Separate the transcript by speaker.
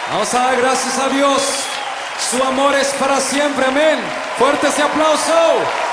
Speaker 1: Vamos a dar gracias a Dios. Su amor es para siempre, amén. Fuerte ese aplauso.